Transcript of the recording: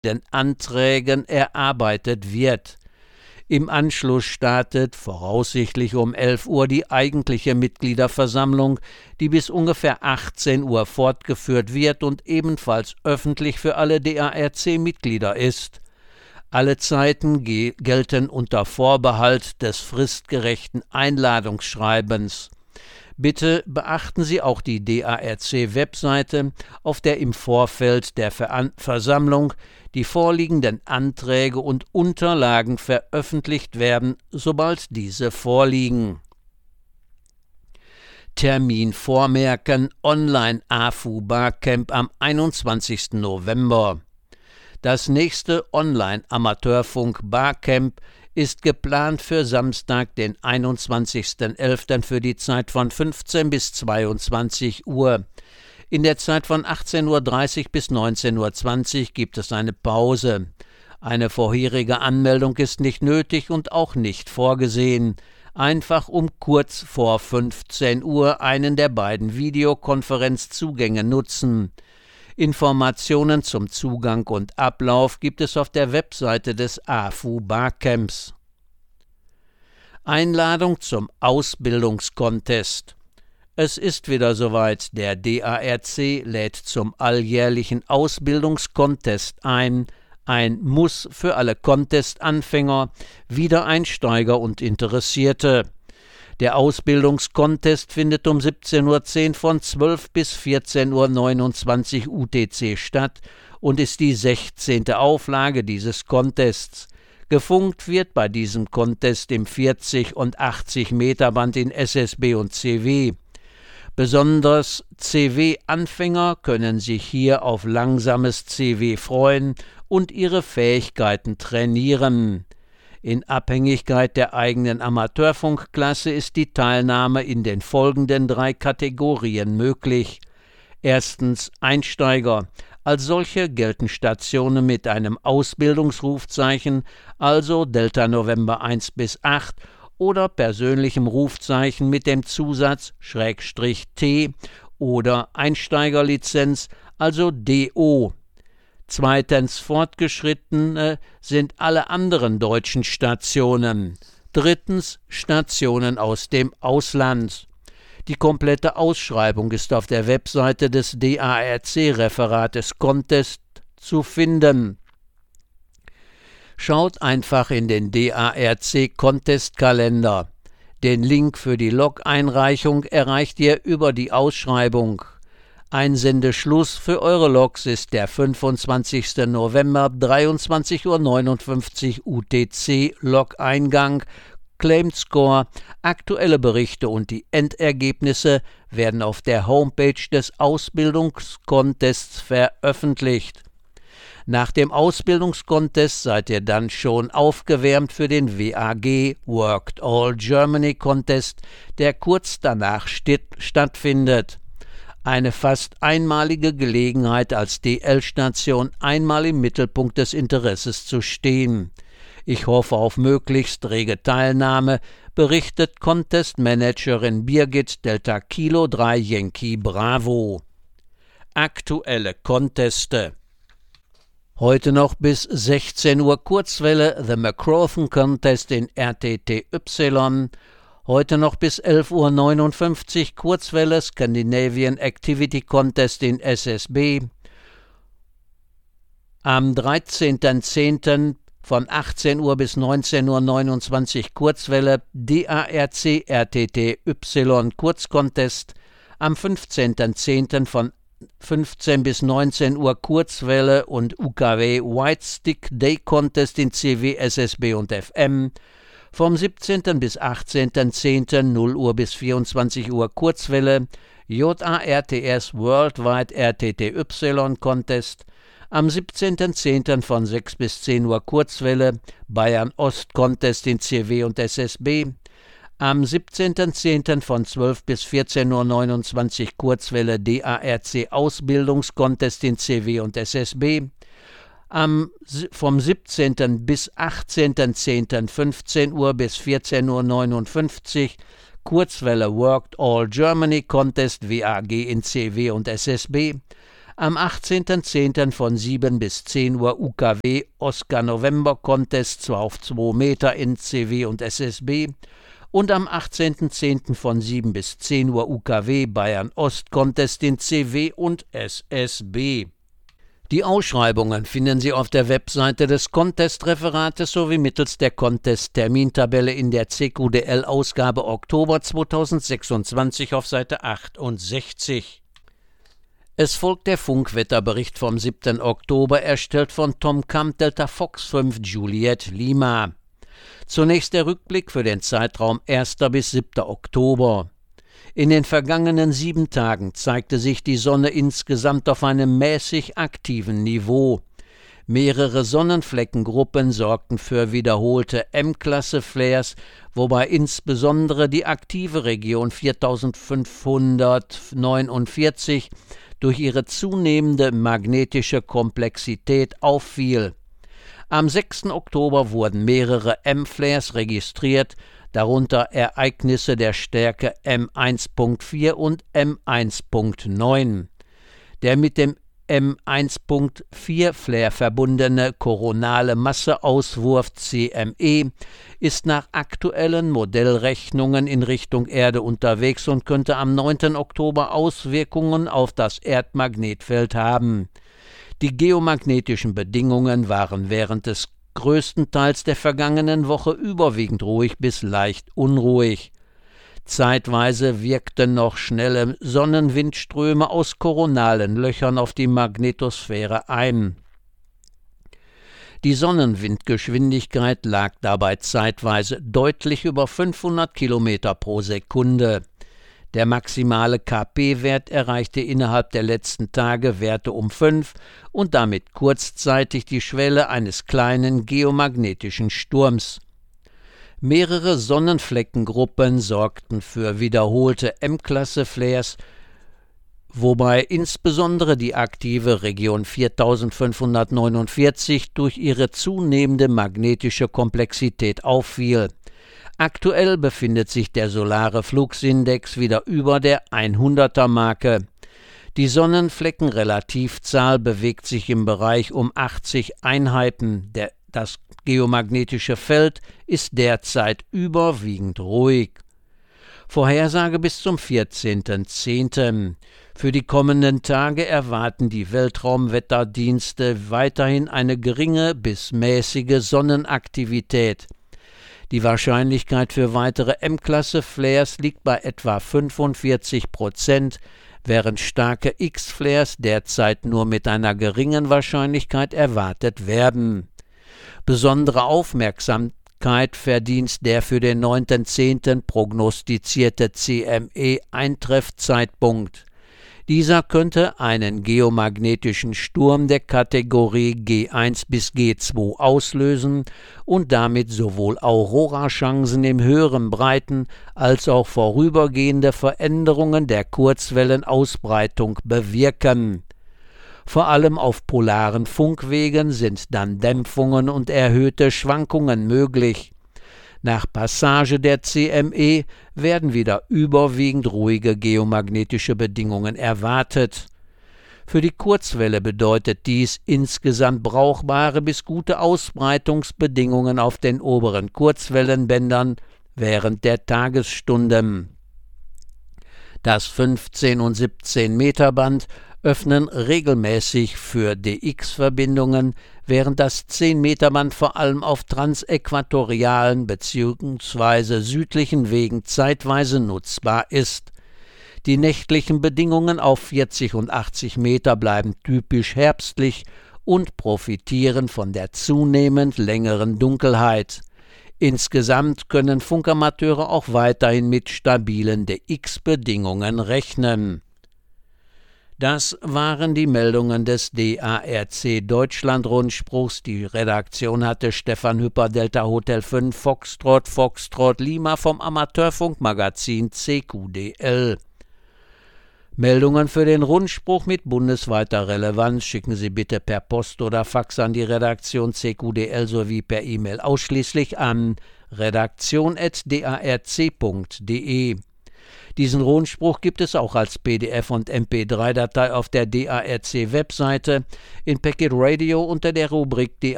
den Anträgen erarbeitet wird. Im Anschluss startet voraussichtlich um 11 Uhr die eigentliche Mitgliederversammlung, die bis ungefähr 18 Uhr fortgeführt wird und ebenfalls öffentlich für alle DARC-Mitglieder ist. Alle Zeiten gelten unter Vorbehalt des fristgerechten Einladungsschreibens. Bitte beachten Sie auch die DARC-Webseite, auf der im Vorfeld der Versammlung die vorliegenden Anträge und Unterlagen veröffentlicht werden, sobald diese vorliegen. Termin vormerken: Online-AFU-Barcamp am 21. November. Das nächste Online-Amateurfunk-Barcamp ist geplant für Samstag, den 21.11. für die Zeit von 15 bis 22 Uhr. In der Zeit von 18.30 Uhr bis 19.20 Uhr gibt es eine Pause. Eine vorherige Anmeldung ist nicht nötig und auch nicht vorgesehen. Einfach um kurz vor 15 Uhr einen der beiden Videokonferenzzugänge nutzen. Informationen zum Zugang und Ablauf gibt es auf der Webseite des AFU Barcamps. Einladung zum Ausbildungscontest. Es ist wieder soweit, der DARC lädt zum alljährlichen Ausbildungscontest ein Muss für alle Contest-Anfänger, Wiedereinsteiger und Interessierte. Der Ausbildungscontest findet um 17.10 Uhr von 12 bis 14.29 Uhr UTC statt und ist die 16. Auflage dieses Contests. Gefunkt wird bei diesem Contest im 40- und 80-Meter-Band in SSB und CW. Besonders CW-Anfänger können sich hier auf langsames CW freuen und ihre Fähigkeiten trainieren. In Abhängigkeit der eigenen Amateurfunkklasse ist die Teilnahme in den folgenden 3 Kategorien möglich. Erstens Einsteiger. Als solche gelten Stationen mit einem Ausbildungsrufzeichen, also Delta November 1 bis 8, oder persönlichem Rufzeichen mit dem Zusatz /T oder Einsteigerlizenz, also DO. Zweitens Fortgeschrittene sind alle anderen deutschen Stationen. Drittens Stationen aus dem Ausland. Die komplette Ausschreibung ist auf der Webseite des DARC-Referates Contest zu finden. Schaut einfach in den DARC-Contest-Kalender. Den Link für die Log-Einreichung erreicht ihr über die Ausschreibung. Einsendeschluss für eure Logs ist der 25. November, 23.59 Uhr UTC, Log-Eingang, Claimed Score, aktuelle Berichte und die Endergebnisse werden auf der Homepage des Ausbildungscontests veröffentlicht. Nach dem Ausbildungscontest seid ihr dann schon aufgewärmt für den WAG Worked All Germany Contest, der kurz danach stattfindet. Eine fast einmalige Gelegenheit, als DL-Station einmal im Mittelpunkt des Interesses zu stehen. Ich hoffe auf möglichst rege Teilnahme, berichtet Contest-Managerin Birgit Delta Kilo 3 Yankee Bravo. Aktuelle Conteste. Heute noch bis 16 Uhr Kurzwelle The McCrothan Contest in RTTY. Heute noch bis 11.59 Uhr Kurzwelle Scandinavian Activity Contest in SSB. Am 13.10. von 18 Uhr bis 19.29 Uhr Kurzwelle DARC RTTY Kurzcontest. Am 15.10. von 15 bis 19 Uhr Kurzwelle und UKW White Stick Day Contest in CW, SSB und FM. Vom 17. bis 18.10. 0 Uhr bis 24 Uhr Kurzwelle, JARTS Worldwide RTTY Contest. Am 17.10. von 6 bis 10 Uhr Kurzwelle, Bayern Ost Contest in CW und SSB. Am 17.10. von 12 bis 14.29 Uhr Kurzwelle, DARC Ausbildungscontest in CW und SSB. Vom 17. bis 18.10. 15 Uhr bis 14.59 Uhr Kurzwelle Worked All Germany Contest WAG in CW und SSB. Am 18.10. von 7 bis 10 Uhr UKW Oscar November Contest 2 auf 2 Meter in CW und SSB und am 18.10. von 7 bis 10 Uhr UKW Bayern Ost Contest in CW und SSB. Die Ausschreibungen finden Sie auf der Webseite des Contest-Referates sowie mittels der Contest-Termintabelle in der CQDL-Ausgabe Oktober 2026 auf Seite 68. Es folgt der Funkwetterbericht vom 7. Oktober, erstellt von Tom Kamp, Delta Fox 5 Juliet Lima. Zunächst der Rückblick für den Zeitraum 1. bis 7. Oktober. In den vergangenen 7 Tagen zeigte sich die Sonne insgesamt auf einem mäßig aktiven Niveau. Mehrere Sonnenfleckengruppen sorgten für wiederholte M-Klasse-Flares, wobei insbesondere die aktive Region 4549 durch ihre zunehmende magnetische Komplexität auffiel. Am 6. Oktober wurden mehrere M-Flares registriert, darunter Ereignisse der Stärke M1.4 und M1.9. Der mit dem M1.4-Flare verbundene koronale Masseauswurf CME ist nach aktuellen Modellrechnungen in Richtung Erde unterwegs und könnte am 9. Oktober Auswirkungen auf das Erdmagnetfeld haben. Die geomagnetischen Bedingungen waren während des größten Teils der vergangenen Woche überwiegend ruhig bis leicht unruhig. Zeitweise wirkten noch schnelle Sonnenwindströme aus koronalen Löchern auf die Magnetosphäre ein. Die Sonnenwindgeschwindigkeit lag dabei zeitweise deutlich über 500 Kilometer pro Sekunde. Der maximale KP-Wert erreichte innerhalb der letzten Tage Werte um 5 und damit kurzzeitig die Schwelle eines kleinen geomagnetischen Sturms. Mehrere Sonnenfleckengruppen sorgten für wiederholte M-Klasse-Flares, wobei insbesondere die aktive Region 4549 durch ihre zunehmende magnetische Komplexität auffiel. Aktuell befindet sich der solare Fluxindex wieder über der 100er-Marke. Die Sonnenfleckenrelativzahl bewegt sich im Bereich um 80 Einheiten. Das geomagnetische Feld ist derzeit überwiegend ruhig. Vorhersage bis zum 14.10. Für die kommenden Tage erwarten die Weltraumwetterdienste weiterhin eine geringe bis mäßige Sonnenaktivität. Die Wahrscheinlichkeit für weitere M-Klasse-Flares liegt bei etwa 45%, während starke X-Flares derzeit nur mit einer geringen Wahrscheinlichkeit erwartet werden. Besondere Aufmerksamkeit verdient der für den 9.10. prognostizierte CME-Eintreffzeitpunkt. Dieser könnte einen geomagnetischen Sturm der Kategorie G1 bis G2 auslösen und damit sowohl Aurorachancen im höheren Breiten als auch vorübergehende Veränderungen der Kurzwellenausbreitung bewirken. Vor allem auf polaren Funkwegen sind dann Dämpfungen und erhöhte Schwankungen möglich. Nach Passage der CME werden wieder überwiegend ruhige geomagnetische Bedingungen erwartet. Für die Kurzwelle bedeutet dies insgesamt brauchbare bis gute Ausbreitungsbedingungen auf den oberen Kurzwellenbändern während der Tagesstunden. Das 15 und 17 Meter Band öffnen regelmäßig für DX-Verbindungen, während das 10-Meter-Band vor allem auf transäquatorialen bzw. südlichen Wegen zeitweise nutzbar ist. Die nächtlichen Bedingungen auf 40 und 80 Meter bleiben typisch herbstlich und profitieren von der zunehmend längeren Dunkelheit. Insgesamt können Funkamateure auch weiterhin mit stabilen DX-Bedingungen rechnen. Das waren die Meldungen des DARC Deutschland-Rundspruchs. Die Redaktion hatte Stefan Hüpper, Delta Hotel 5, Foxtrot Lima vom Amateurfunkmagazin CQDL. Meldungen für den Rundspruch mit bundesweiter Relevanz schicken Sie bitte per Post oder Fax an die Redaktion CQDL sowie per E-Mail ausschließlich an redaktion@darc.de. Diesen Rundspruch gibt es auch als PDF und MP3-Datei auf der DARC-Webseite in Packet Radio unter der Rubrik